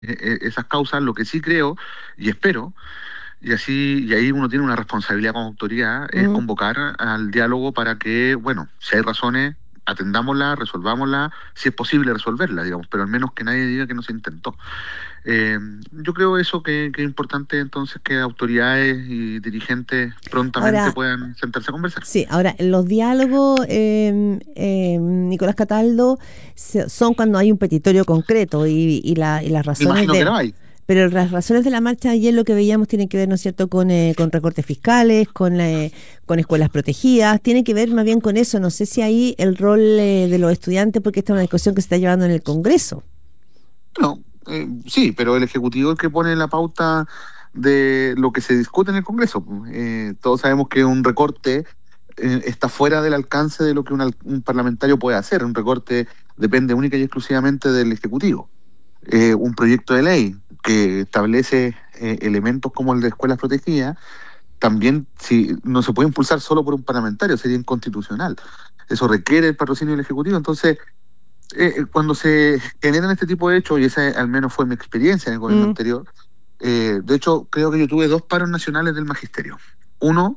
esas causas. Lo que sí creo y espero, y ahí uno tiene una responsabilidad como autoridad, es Mm. convocar al diálogo para que, bueno, si hay razones, atendámosla, resolvámosla, si es posible resolverla, digamos, pero al menos que nadie diga que no se intentó. Eh, yo creo eso que es importante entonces que autoridades y dirigentes prontamente Ahora, puedan sentarse a conversar. sí, ahora los diálogos, Nicolás Cataldo, son cuando hay un petitorio concreto y las Me razones imagino que de... no hay. Pero las razones de la marcha ayer lo que veíamos tienen que ver, ¿no es cierto?, con recortes fiscales, con escuelas protegidas, tiene que ver más bien con eso. No sé si ahí el rol de los estudiantes, porque esta es una discusión que se está llevando en el Congreso. No, sí, pero el Ejecutivo es el que pone la pauta de lo que se discute en el Congreso. Todos sabemos que un recorte está fuera del alcance de lo que un parlamentario puede hacer. Un recorte depende única y exclusivamente del Ejecutivo. Un proyecto de ley que establece elementos como el de escuelas protegidas, también si, no se puede impulsar solo por un parlamentario, sería inconstitucional. Eso requiere el patrocinio del Ejecutivo. Entonces, cuando se generan este tipo de hechos, y esa al menos fue mi experiencia en el gobierno Mm. anterior, de hecho creo que yo tuve dos paros nacionales del magisterio. Uno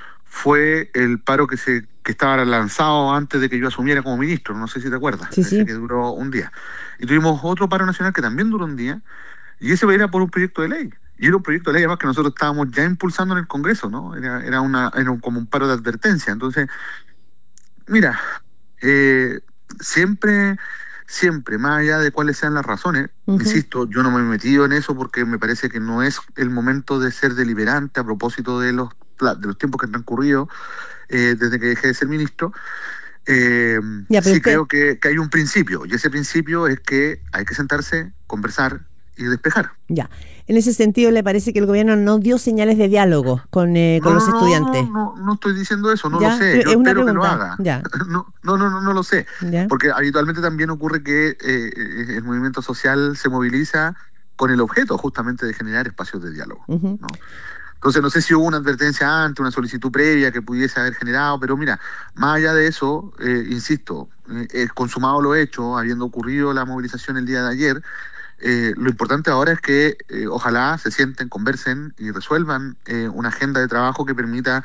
fue el paro que estaba lanzado antes de que yo asumiera como ministro, no sé si te acuerdas, Sí, ese sí. que duró un día. Y tuvimos otro paro nacional que también duró un día, y ese era por un proyecto de ley. Y era un proyecto de ley además que nosotros estábamos ya impulsando en el Congreso, ¿no? Como un paro de advertencia. Entonces, mira, eh, siempre, siempre, más allá de cuáles sean las razones, Ujú. insisto, yo no me he metido en eso porque me parece que no es el momento de ser deliberante a propósito de de los tiempos que han transcurrido desde que dejé de ser ministro. Eh, Ya, pero sí usted, creo que hay un principio, y ese principio es que hay que sentarse, conversar y despejar. ya. En ese sentido, ¿le parece que el gobierno no dio señales de diálogo con No, los no, no, estudiantes? no, no estoy diciendo eso, no lo ¿Ya? sé. Yo Es una espero que lo pregunta. haga. Ya, No lo sé. ya. Porque habitualmente también ocurre que el movimiento social se moviliza con el objeto justamente de generar espacios de diálogo, Ujú. ¿no? Entonces no sé si hubo una advertencia antes, una solicitud previa que pudiese haber generado, pero mira, más allá de eso, insisto, consumado lo hecho, habiendo ocurrido la movilización el día de ayer, lo importante ahora es que ojalá se sienten, conversen y resuelvan una agenda de trabajo que permita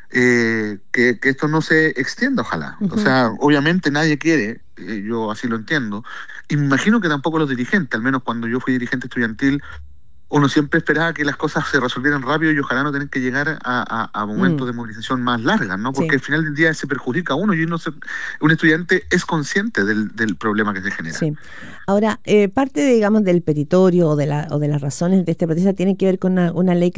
que esto no se extienda, ojalá. O Ujú. sea, obviamente nadie quiere, yo así lo entiendo, y me imagino que tampoco los dirigentes, al menos cuando yo fui dirigente estudiantil, uno siempre esperaba que las cosas se resolvieran rápido y ojalá no tener que llegar a Mm. momentos de movilización más largas, ¿no? Porque Sí, al final del día se perjudica a uno y un estudiante es consciente del problema que se genera. sí. Ahora, parte, digamos, del petitorio o de las razones de esta protesta tiene que ver con una ley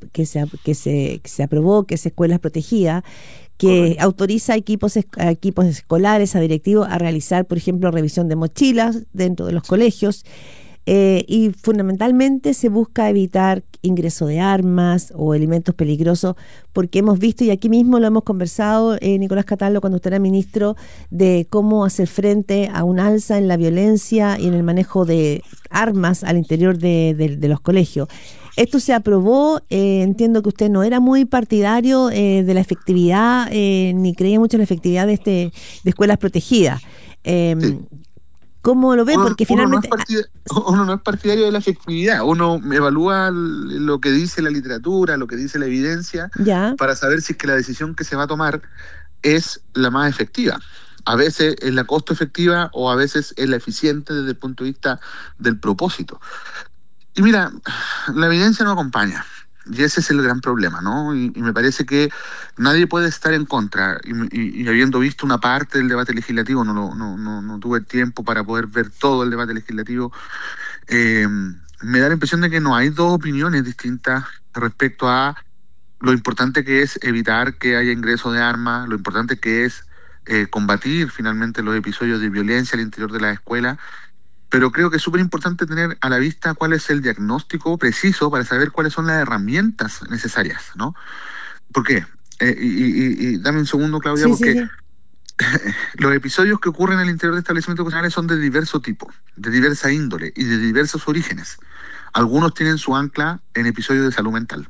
que se aprobó, que es Escuelas Protegidas, que Correcto. autoriza a equipos escolares, a directivos, a realizar, por ejemplo, revisión de mochilas dentro de los colegios. Y fundamentalmente se busca evitar ingreso de armas o elementos peligrosos, porque hemos visto, y aquí mismo lo hemos conversado, Nicolás Cataldo, cuando usted era ministro, de cómo hacer frente a un alza en la violencia y en el manejo de armas al interior de los colegios. Esto se aprobó, entiendo que usted no era muy partidario de la efectividad, ni creía mucho en la efectividad de escuelas protegidas. Sí. Eh, ¿Cómo lo ve? Porque Uno no es finalmente... uno no es partidario de la efectividad, uno evalúa lo que dice la literatura, lo que dice la evidencia, Ya. para saber si es que la decisión que se va a tomar es la más efectiva. A veces es la costo efectiva o a veces es la eficiente desde el punto de vista del propósito. Y mira, la evidencia no acompaña. Y ese es el gran problema, ¿no? Y me parece que nadie puede estar en contra. Y habiendo visto una parte del debate legislativo, no tuve tiempo para poder ver todo el debate legislativo, eh, me da la impresión de que no hay dos opiniones distintas respecto a lo importante que es evitar que haya ingreso de armas, lo importante que es combatir finalmente los episodios de violencia al interior de la escuela, pero creo que es súper importante tener a la vista cuál es el diagnóstico preciso para saber cuáles son las herramientas necesarias, ¿no? ¿Por qué? Y dame un segundo, Claudia, Sí, sí, porque sí. los episodios que ocurren en el interior de establecimientos educacionales son de diverso tipo, de diversa índole y de diversos orígenes. Algunos tienen su ancla en episodios de salud mental.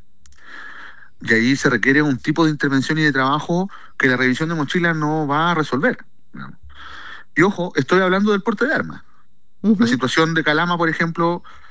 Y ahí se requiere un tipo de intervención y de trabajo que la revisión de mochilas no va a resolver, ¿no? Y ojo, estoy hablando del porte de armas. La Ujú. situación de Calama, por ejemplo,